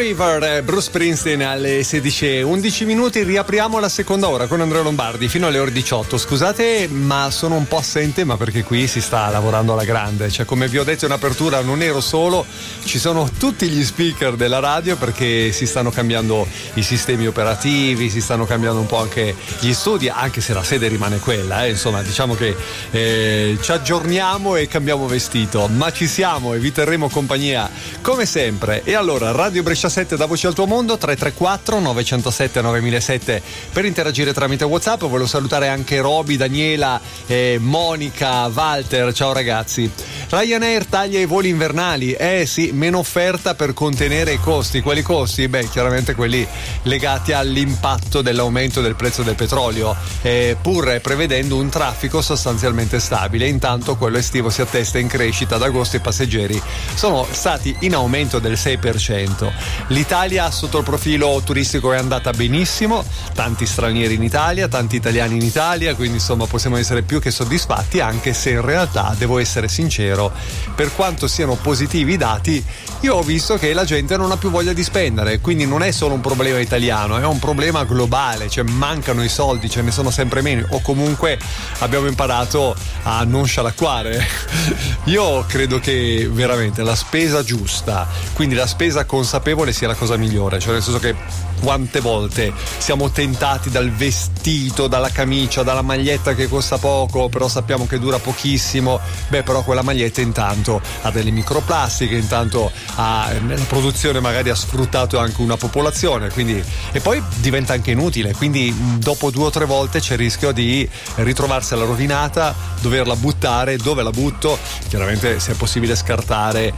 River, Bruce Springsteen alle 16:11 minuti. Riapriamo la seconda ora con Andrea Lombardi fino alle ore 18. Scusate, ma sono un po' assente, ma perché qui si sta lavorando alla grande. Cioè, come vi ho detto in apertura, non ero solo, ci sono tutti gli speaker della radio perché si stanno cambiando i sistemi operativi, si stanno cambiando un po' anche gli studi, anche se la sede rimane quella. Insomma, diciamo che ci aggiorniamo e cambiamo vestito, ma ci siamo e vi terremo compagnia come sempre. E allora, Radio Brescia 7 da Voce al tuo mondo, 334 907 9007 per interagire tramite WhatsApp. Volevo salutare anche Roby, Daniela, Monica, Walter. Ciao ragazzi. Ryanair taglia i voli invernali. Sì, meno offerta per contenere i costi. Quali costi? Beh, chiaramente quelli legati all'impatto dell'aumento del prezzo del petrolio, pur prevedendo un traffico sostanzialmente stabile. Intanto quello estivo si attesta in crescita. Ad agosto i passeggeri sono stati in aumento del 6%. L'Italia sotto il profilo turistico è andata benissimo, tanti stranieri in Italia, tanti italiani in Italia, quindi insomma possiamo essere più che soddisfatti, anche se in realtà, devo essere sincero, per quanto siano positivi i dati, io ho visto che la gente non ha più voglia di spendere, quindi non è solo un problema italiano, è un problema globale, cioè mancano i soldi, ce ne sono sempre meno, o comunque abbiamo imparato a non scialacquare. Io credo che veramente la spesa giusta, quindi la spesa consapevole, sia la cosa migliore, cioè nel senso che quante volte siamo tentati dal vestito, dalla camicia, dalla maglietta che costa poco però sappiamo che dura pochissimo, però quella maglietta intanto ha delle microplastiche, intanto nella produzione magari ha sfruttato anche una popolazione, quindi, e poi diventa anche inutile, quindi dopo 2 o 3 volte c'è il rischio di ritrovarsela rovinata, doverla buttare. Dove la butto? Chiaramente se è possibile scartare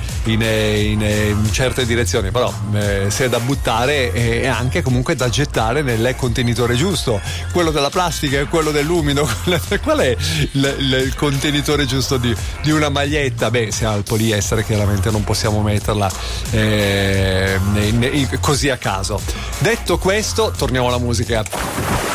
in certe direzioni, però se è da buttare è anche comunque da gettare nel contenitore giusto, quello della plastica e quello dell'umido. Qual è il contenitore giusto di una maglietta? Se ha il poliestere chiaramente non possiamo metterla così a caso. Detto questo, torniamo alla musica.